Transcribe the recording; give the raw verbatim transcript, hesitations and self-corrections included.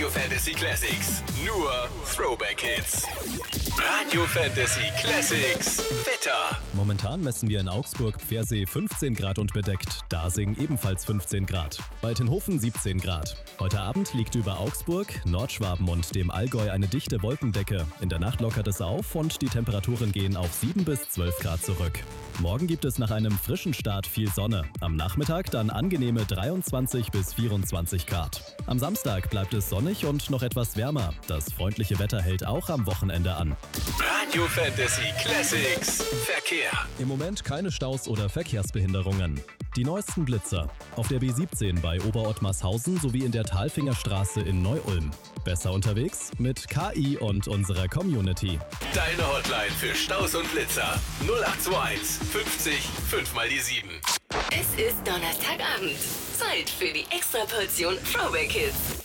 Radio Fantasy Classics. Nur Throwback Hits. Radio Fantasy Classics. Wetter. Momentan messen wir in Augsburg-Pfersee fünfzehn Grad und bedeckt, Dasing ebenfalls fünfzehn Grad, Waltenhofen siebzehn Grad. Heute Abend liegt über Augsburg, Nordschwaben und dem Allgäu eine dichte Wolkendecke. In der Nacht lockert es auf und die Temperaturen gehen auf sieben bis zwölf Grad zurück. Morgen gibt es nach einem frischen Start viel Sonne. Am Nachmittag dann angenehme dreiundzwanzig bis vierundzwanzig Grad. Am Samstag bleibt es sonnig und noch etwas wärmer. Das freundliche Wetter hält auch am Wochenende an. Radio Fantasy Classics. Verkehr. Im Moment keine Staus oder Verkehrsbehinderungen. Die neuesten Blitzer. Auf der B siebzehn bei Oberottmarshausen sowie in der Talfingerstraße in Neu-Ulm. Besser unterwegs mit K I und unserer Community. Deine Hotline für Staus und Blitzer. null acht zwei eins fünfzig fünf mal die sieben. Es ist Donnerstagabend. Zeit für die Extraportion Throwback Hits.